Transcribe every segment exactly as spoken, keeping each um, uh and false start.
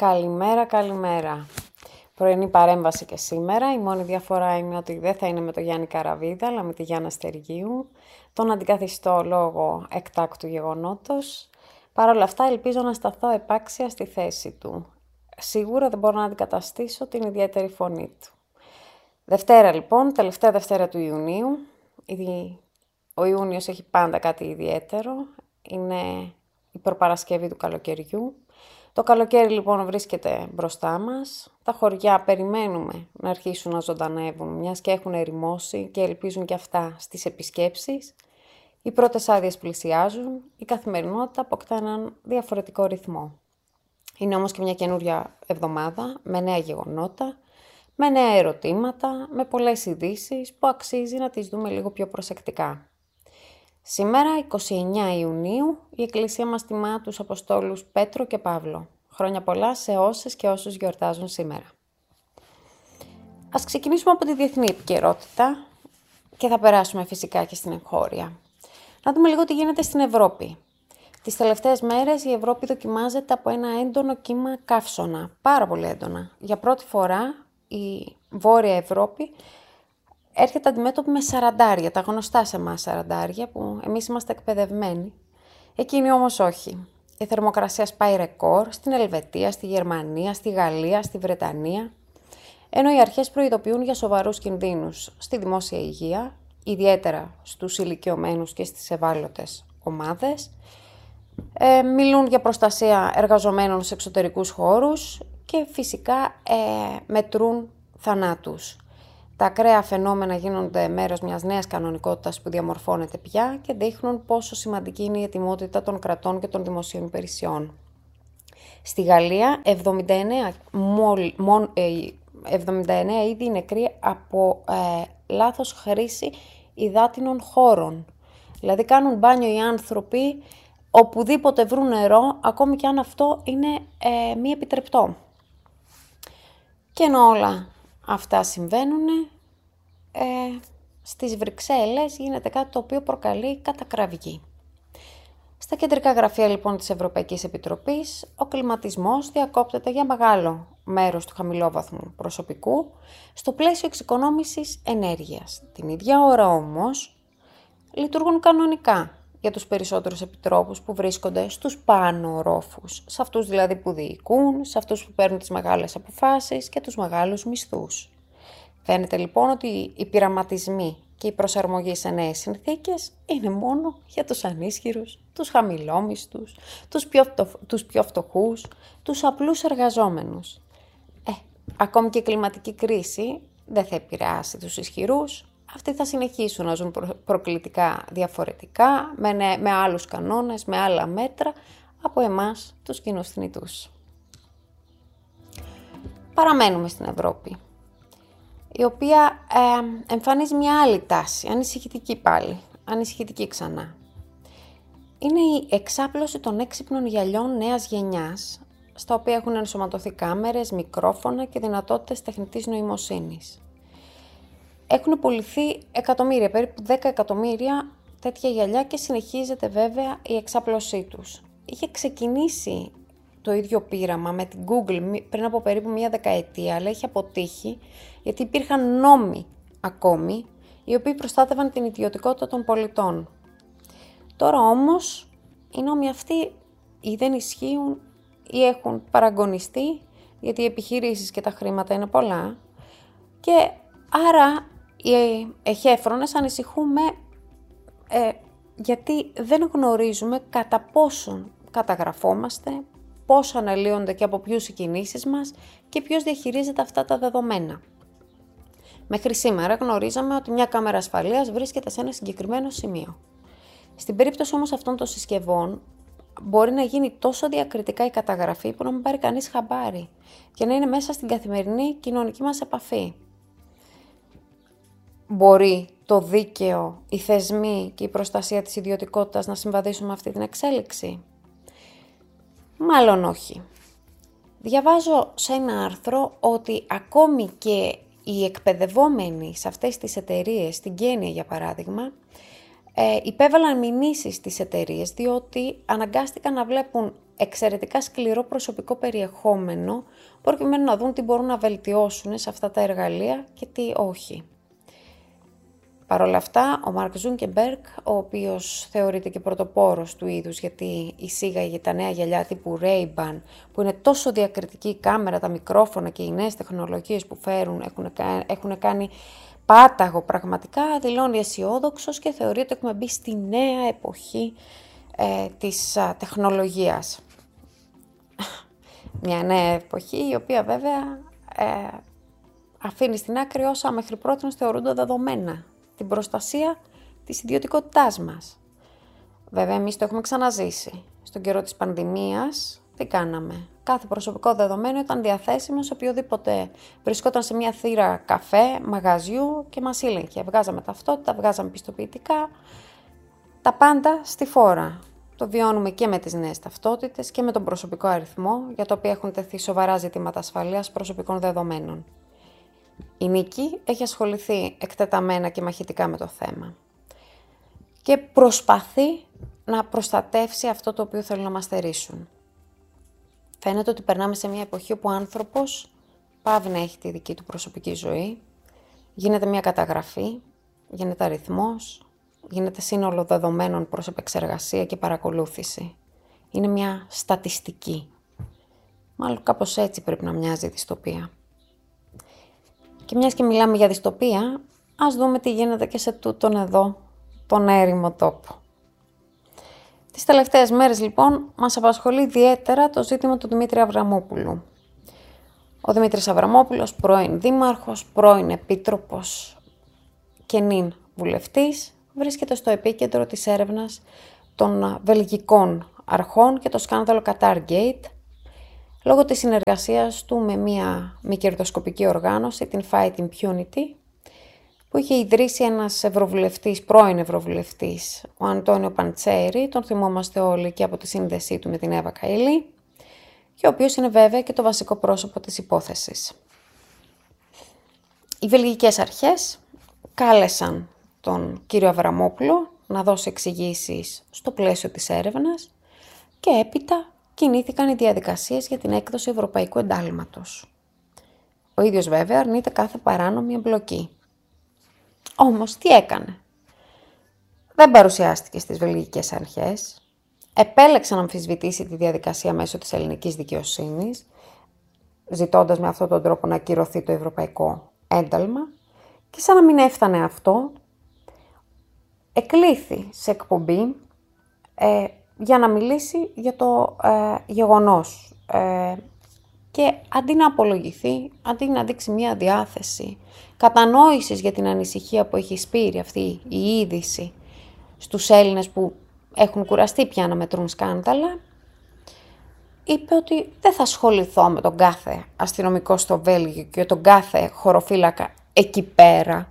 Καλημέρα, καλημέρα. Πρωινή παρέμβαση και σήμερα. Η μόνη διαφορά είναι ότι δεν θα είναι με τον Γιάννη Καραβίδα, αλλά με τη Γιάννα Στεργίου. Τον αντικαθιστώ λόγω εκτάκτου γεγονότος. Παρ' όλα αυτά, ελπίζω να σταθώ επάξια στη θέση του. Σίγουρα δεν μπορώ να αντικαταστήσω την ιδιαίτερη φωνή του. Δευτέρα λοιπόν, τελευταία Δευτέρα του Ιουνίου. Ο Ιούνιος έχει πάντα κάτι ιδιαίτερο. Είναι η προπαρασκευή του καλοκαιριού. Το καλοκαίρι λοιπόν βρίσκεται μπροστά μας. Τα χωριά περιμένουμε να αρχίσουν να ζωντανεύουν, μιας και έχουν ερημώσει και ελπίζουν και αυτά στις επισκέψεις. Οι πρώτες άδειες πλησιάζουν, η καθημερινότητα αποκτά έναν διαφορετικό ρυθμό. Είναι όμως και μια καινούρια εβδομάδα με νέα γεγονότα, με νέα ερωτήματα, με πολλές ειδήσεις που αξίζει να τις δούμε λίγο πιο προσεκτικά. Σήμερα, εικοστή ενάτη Ιουνίου, η Εκκλησία μας τιμά τους Αποστόλους Πέτρο και Παύλο. Χρόνια πολλά σε όσες και όσους γιορτάζουν σήμερα. Ας ξεκινήσουμε από τη διεθνή επικαιρότητα και θα περάσουμε φυσικά και στην εγχώρια. Να δούμε λίγο τι γίνεται στην Ευρώπη. Τις τελευταίες μέρες η Ευρώπη δοκιμάζεται από ένα έντονο κύμα καύσωνα, πάρα πολύ έντονα. Για πρώτη φορά η Βόρεια Ευρώπη έρχεται αντιμέτωπη με σαραντάρια, τα γνωστά σε εμάς σαραντάρια που εμείς είμαστε εκπαιδευμένοι. Εκείνοι όμως όχι. Η θερμοκρασία σπάει ρεκόρ στην Ελβετία, στη Γερμανία, στη Γαλλία, στη Βρετανία. Ενώ οι αρχές προειδοποιούν για σοβαρούς κινδύνους στη δημόσια υγεία, ιδιαίτερα στους ηλικιωμένους και στις ευάλωτες ομάδες. Ε, μιλούν για προστασία εργαζομένων σε εξωτερικούς χώρους και φυσικά ε, μετρούν θανάτους. Τα ακραία φαινόμενα γίνονται μέρος μιας νέας κανονικότητας που διαμορφώνεται πια και δείχνουν πόσο σημαντική είναι η ετοιμότητα των κρατών και των δημοσίων υπηρεσιών. Στη Γαλλία, εβδομήντα εννέα, μολ, μον, ε, εβδομήντα εννέα ήδη νεκροί από ε, λάθος χρήση υδάτινων χώρων. Δηλαδή κάνουν μπάνιο οι άνθρωποι οπουδήποτε βρουν νερό, ακόμη και αν αυτό είναι ε, μη επιτρεπτό. Και ενώ όλα αυτά συμβαίνουν, ε, στις Βρυξέλλες γίνεται κάτι το οποίο προκαλεί κατακραυγή. Στα κεντρικά γραφεία λοιπόν της Ευρωπαϊκής Επιτροπής, ο κλιματισμός διακόπτεται για μεγάλο μέρος του χαμηλόβαθμου προσωπικού στο πλαίσιο εξοικονόμησης ενέργειας. Την ίδια ώρα όμως λειτουργούν κανονικά για τους περισσότερους επιτρόπους που βρίσκονται στους πάνω ορόφους, σε αυτούς δηλαδή που διοικούν, σε αυτούς που παίρνουν τις μεγάλες αποφάσεις και τους μεγάλους μισθούς. Φαίνεται λοιπόν ότι οι πειραματισμοί και η προσαρμογή σε νέες συνθήκες είναι μόνο για τους ανίσχυρους, τους χαμηλόμισθους, τους πιο, τους πιο φτωχούς, τους απλούς εργαζόμενους. Ε, ακόμη και η κλιματική κρίση δεν θα επηρεάσει τους ισχυρούς. Αυτοί θα συνεχίσουν να ζουν προκλητικά διαφορετικά, με, με άλλους κανόνες, με άλλα μέτρα από εμάς τους κοινοσθνητούς. Παραμένουμε στην Ευρώπη, η οποία ε, εμφανίζει μια άλλη τάση, ανησυχητική πάλι, ανησυχητική ξανά. Είναι η εξάπλωση των έξυπνων γυαλιών νέας γενιάς, στα οποία έχουν ενσωματωθεί κάμερες, μικρόφωνα και δυνατότητες τεχνητής νοημοσύνης. Έχουν πουληθεί εκατομμύρια, περίπου δέκα εκατομμύρια τέτοια γυαλιά και συνεχίζεται βέβαια η εξάπλωσή τους. Είχε ξεκινήσει το ίδιο πείραμα με την Google πριν από περίπου μία δεκαετία, αλλά είχε αποτύχει γιατί υπήρχαν νόμοι ακόμη, οι οποίοι προστάτευαν την ιδιωτικότητα των πολιτών. Τώρα όμως οι νόμοι αυτοί ή δεν ισχύουν ή έχουν παραγωνιστεί, γιατί οι επιχειρήσεις και τα χρήματα είναι πολλά και άρα οι εχέφρονες ανησυχούμε ε, γιατί δεν γνωρίζουμε κατά πόσον καταγραφόμαστε, πώς αναλύονται και από ποιους οι κινήσεις μας και ποιος διαχειρίζεται αυτά τα δεδομένα. Μέχρι σήμερα γνωρίζαμε ότι μια κάμερα ασφαλείας βρίσκεται σε ένα συγκεκριμένο σημείο. Στην περίπτωση όμως αυτών των συσκευών μπορεί να γίνει τόσο διακριτικά η καταγραφή που να μην πάρει κανείς χαμπάρι και να είναι μέσα στην καθημερινή κοινωνική μας επαφή. Μπορεί το δίκαιο, οι θεσμοί και η προστασία της ιδιωτικότητας να συμβαδίσουν με αυτή την εξέλιξη? Μάλλον όχι. Διαβάζω σε ένα άρθρο ότι ακόμη και οι εκπαιδευόμενοι σε αυτές τις εταιρείες, στην Κένια για παράδειγμα, ε, υπέβαλαν μηνύσεις στις εταιρείες διότι αναγκάστηκαν να βλέπουν εξαιρετικά σκληρό προσωπικό περιεχόμενο, προκειμένου να δουν τι μπορούν να βελτιώσουν σε αυτά τα εργαλεία και τι όχι. Παρ' όλα αυτά, ο Μάρκ Ζούκερμπεργκ, ο οποίος θεωρείται και πρωτοπόρος του είδους, γιατί εισήγαγε τα νέα γυαλιά τύπου Ray-Ban, που είναι τόσο διακριτική η κάμερα, τα μικρόφωνα και οι νέες τεχνολογίες που φέρουν έχουν, έχουν κάνει πάταγο πραγματικά, δηλώνει αισιόδοξος και θεωρεί ότι έχουμε μπει στη νέα εποχή ε, της α, τεχνολογίας. Μια νέα εποχή η οποία βέβαια ε, αφήνει στην άκρη όσα μέχρι πρότινος θεωρούνται δεδομένα. Την προστασία της ιδιωτικότητάς μας. Βέβαια, εμείς το έχουμε ξαναζήσει. Στον καιρό της πανδημίας, τι κάναμε? Κάθε προσωπικό δεδομένο ήταν διαθέσιμο σε οποιοδήποτε βρισκόταν σε μια θύρα καφέ, μαγαζιού και μας έλεγχε. Βγάζαμε ταυτότητα, βγάζαμε πιστοποιητικά, τα πάντα στη φόρα. Το βιώνουμε και με τις νέες ταυτότητες και με τον προσωπικό αριθμό, για το οποίο έχουν τεθεί σοβαρά ζητήματα ασφαλείας προσωπικών δεδομένων. Η Νίκη έχει ασχοληθεί εκτεταμένα και μαχητικά με το θέμα και προσπαθεί να προστατεύσει αυτό το οποίο θέλουν να μας στερήσουν. Φαίνεται ότι περνάμε σε μια εποχή όπου ο άνθρωπος πάβει να έχει τη δική του προσωπική ζωή, γίνεται μια καταγραφή, γίνεται αριθμός, γίνεται σύνολο δεδομένων προς επεξεργασία και παρακολούθηση. Είναι μια στατιστική. Μάλλον κάπως έτσι πρέπει να μοιάζει η δυστοπία. Και μιας και μιλάμε για δυστοπία, ας δούμε τι γίνεται και σε τούτον εδώ τον έρημο τόπο. Τις τελευταίες μέρες λοιπόν μας απασχολεί ιδιαίτερα το ζήτημα του Δημήτρη Αβραμόπουλου. Ο Δημήτρης Αβραμόπουλος, πρώην δήμαρχος, πρώην επίτροπος και νυν βουλευτής, βρίσκεται στο επίκεντρο της έρευνας των βελγικών αρχών και το σκάνδαλο Qatargate, λόγω της συνεργασίας του με μια μη κερδοσκοπική οργάνωση, την Fight Impunity, που είχε ιδρύσει ένας ευρωβουλευτής, πρώην ευρωβουλευτής, ο Αντώνιο Παντσέρη, τον θυμόμαστε όλοι και από τη σύνδεσή του με την Εύα Καηλή, και ο οποίος είναι βέβαια και το βασικό πρόσωπο της υπόθεσης. Οι βελγικές αρχές κάλεσαν τον κύριο Αβραμόπουλο να δώσει εξηγήσεις στο πλαίσιο της έρευνας και έπειτα κινήθηκαν οι διαδικασίες για την έκδοση ευρωπαϊκού εντάλματος. Ο ίδιος βέβαια αρνείται κάθε παράνομη εμπλοκή. Όμως τι έκανε? Δεν παρουσιάστηκε στις βελγικές αρχές, επέλεξε να αμφισβητήσει τη διαδικασία μέσω της ελληνικής δικαιοσύνης, ζητώντας με αυτόν τον τρόπο να ακυρωθεί το ευρωπαϊκό ένταλμα, και σαν να μην έφτανε αυτό, εκλήθη σε εκπομπή ε, για να μιλήσει για το ε, γεγονός ε, και αντί να απολογηθεί, αντί να δείξει μια διάθεση κατανόησης για την ανησυχία που έχει σπείρει αυτή η είδηση στους Έλληνες που έχουν κουραστεί πια να μετρούν σκάνδαλα, είπε ότι δεν θα ασχοληθώ με τον κάθε αστυνομικό στο Βέλγιο και τον κάθε χωροφύλακα εκεί πέρα.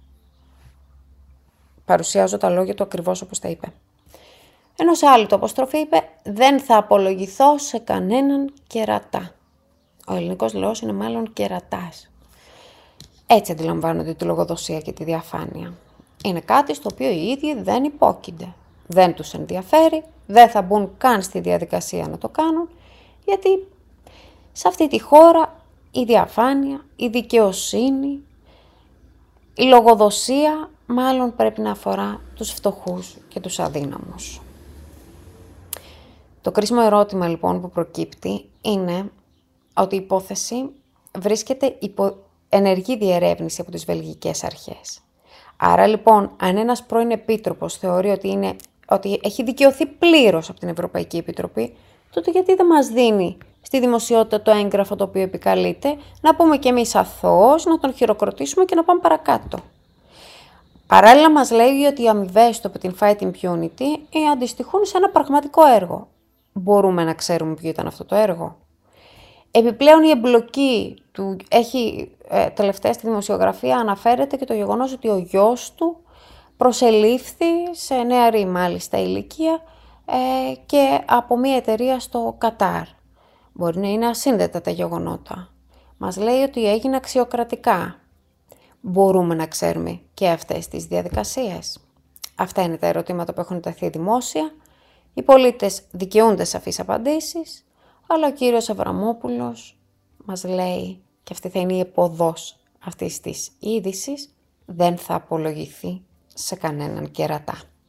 Παρουσιάζω τα λόγια του ακριβώς όπως τα είπε. Ενώ σε άλλη του αποστροφή είπε, δεν θα απολογηθώ σε κανέναν κερατά. Ο ελληνικός λαός είναι μάλλον κερατάς. Έτσι αντιλαμβάνονται τη λογοδοσία και τη διαφάνεια. Είναι κάτι στο οποίο οι ίδιοι δεν υπόκεινται. Δεν τους ενδιαφέρει, δεν θα μπουν καν στη διαδικασία να το κάνουν, γιατί σε αυτή τη χώρα η διαφάνεια, η δικαιοσύνη, η λογοδοσία μάλλον πρέπει να αφορά τους φτωχούς και τους αδύναμους. Το κρίσιμο ερώτημα λοιπόν που προκύπτει είναι ότι η υπόθεση βρίσκεται υπό ενεργή διερεύνηση από τις βελγικές αρχές. Άρα λοιπόν, αν ένας πρώην επίτροπος θεωρεί ότι, είναι, ότι έχει δικαιωθεί πλήρως από την Ευρωπαϊκή Επιτροπή, τότε γιατί δεν μας δίνει στη δημοσιότητα το έγγραφο το οποίο επικαλείται, να πούμε κι εμείς αθώος, να τον χειροκροτήσουμε και να πάμε παρακάτω. Παράλληλα μας λέει ότι οι αμοιβές του από την Fight Impunity αντιστοιχούν σε ένα πραγματικό έργο. Μπορούμε να ξέρουμε ποιο ήταν αυτό το έργο? Επιπλέον η εμπλοκή του έχει ε, τελευταία στη δημοσιογραφία αναφέρεται και το γεγονός ότι ο γιος του προσελήφθη σε νεαρή μάλιστα ηλικία ε, και από μια εταιρεία στο Κατάρ. Μπορεί να είναι ασύνδετα τα γεγονότα. Μας λέει ότι έγινε αξιοκρατικά. Μπορούμε να ξέρουμε και αυτές τις διαδικασίες? Αυτά είναι τα ερωτήματα που έχουν τεθεί δημόσια Οι πολίτες δικαιούνται σαφείς απαντήσεις, αλλά ο κύριος Αβραμόπουλος μας λέει, και αυτή θα είναι η επωδός αυτής της είδησης, δεν θα απολογηθεί σε κανέναν κερατά.